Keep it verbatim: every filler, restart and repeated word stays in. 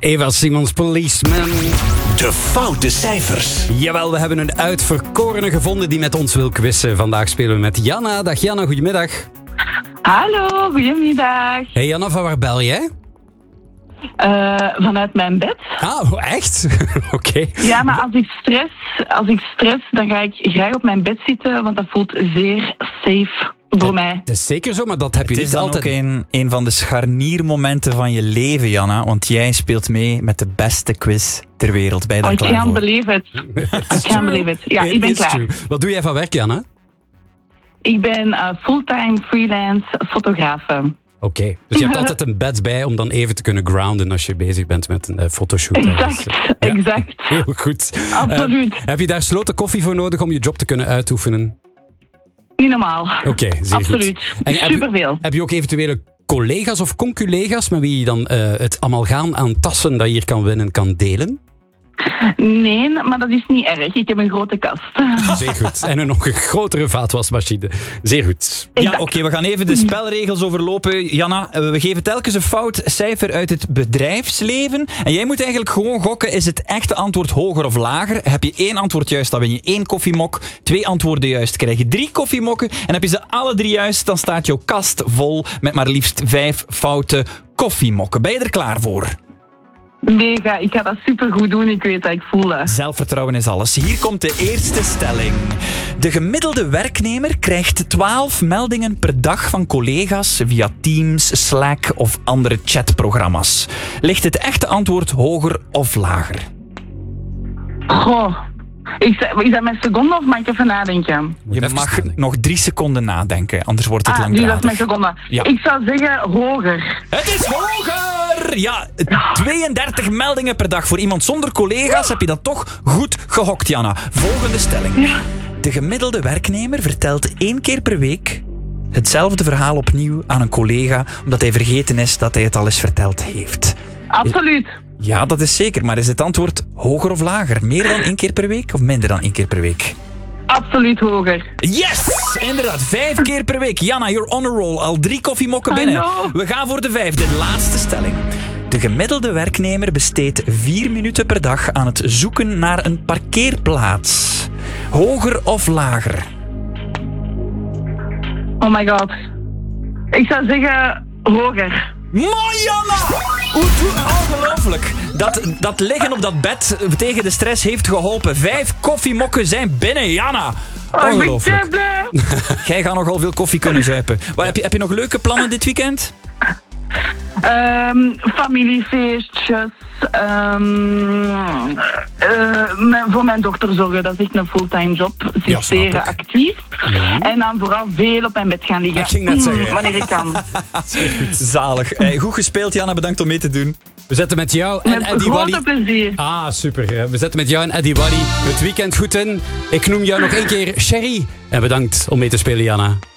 Eva Simons, Policeman. De foute cijfers. Jawel, we hebben een uitverkorene gevonden die met ons wil quizzen. Vandaag spelen we met Janna. Dag Janna, goedemiddag. Hallo, goedemiddag. Hey Janna, van waar bel jij? Uh, vanuit mijn bed. Ah, echt? Oké. Okay. Ja, maar als ik stress, als ik stress, dan ga ik graag op mijn bed zitten, want dat voelt zeer safe voor mij. Dat is zeker zo, maar dat heb je Het niet is dan altijd. ook een, een van de scharniermomenten van je leven, Janna. Want jij speelt mee met de beste quiz ter wereld. Ben je daar Oh, klaar I can't voor? believe it. I can't believe it. Ja, ik ben It's klaar. true. Wat doe jij van werk, Janna? Ik ben uh, fulltime freelance fotografe. Oké, okay. Dus je hebt altijd een bed bij om dan even te kunnen grounden als je bezig bent met een uh, fotoshoot. Exact, Dus, uh, ja. exact. Heel goed. Absoluut. Uh, heb je daar sloten koffie voor nodig om je job te kunnen uitoefenen? Niet normaal. Oké, okay, zeer Absoluut. goed. En Superveel. Heb, heb je ook eventuele collega's of conculega's met wie je dan uh, het amalgaam aan tassen dat je hier kan winnen kan delen? Nee, maar dat is niet erg. Ik heb een grote kast. Zeer goed. En een nog een grotere vaatwasmachine. Zeer goed. Ja, oké, okay, we gaan even de spelregels overlopen. Janna, we geven telkens een fout cijfer uit het bedrijfsleven. En jij moet eigenlijk gewoon gokken, is het echte antwoord hoger of lager? Heb je één antwoord juist, dan win je één koffiemok. Twee antwoorden juist, krijg je drie koffiemokken. En heb je ze alle drie juist, dan staat jouw kast vol met maar liefst vijf foute koffiemokken. Ben je er klaar voor? Mega, ik ga dat supergoed doen. Ik weet dat, ik voel dat. Zelfvertrouwen is alles. Hier komt de eerste stelling. De gemiddelde werknemer krijgt twaalf meldingen per dag van collega's via Teams, Slack of andere chatprogramma's. Ligt het echte antwoord hoger of lager? Goh. Is dat, is dat mijn seconde of mag ik even nadenken? Je even mag nadenken. nog drie seconden nadenken, anders wordt het Ah, nu dat langdradig. is mijn seconde. Ja. Ik zou zeggen hoger. Het is hoger! Ja, tweeëndertig meldingen per dag. Voor iemand zonder collega's heb je dat toch goed gehokt, Janna. Volgende stelling. Ja. De gemiddelde werknemer vertelt één keer per week hetzelfde verhaal opnieuw aan een collega, omdat hij vergeten is dat hij het al eens verteld heeft. Absoluut. Ja, dat is zeker. Maar is het antwoord hoger of lager? Meer dan één keer per week of minder dan één keer per week? Absoluut hoger. Yes! Inderdaad, vijf keer per week. Janna, you're on a roll. Al drie koffiemokken binnen. Hallo. We gaan voor de vijfde, de laatste stelling. De gemiddelde werknemer besteedt vier minuten per dag aan het zoeken naar een parkeerplaats. Hoger of lager? Oh my god. Ik zou zeggen hoger. Mooi, Janna! Hoe doe- Ongelooflijk. Dat, dat liggen op dat bed tegen de stress heeft geholpen. Vijf koffiemokken zijn binnen, Janna. Oh, ik ben Ongelooflijk. zo blij. Jij gaat nogal veel koffie kunnen zuipen. Wat, heb, je, heb je nog leuke plannen dit weekend? Um, familiefeestjes. Um, uh, mijn, voor mijn dochter zorgen, dat is echt een fulltime job. Ze Ja, is snap zeer ik. actief. En dan vooral veel op mijn bed gaan liggen. Ik ging net zeggen. Mm, wanneer ik kan. Zalig. Hey, goed gespeeld, Janna. Bedankt om mee te doen. We zetten met jou en Met Eddie Wally. grote plezier. Ah, super. We zetten met jou en Eddie Wally het weekend goed in. Ik noem jou nog één keer Sherry. En bedankt om mee te spelen, Janna.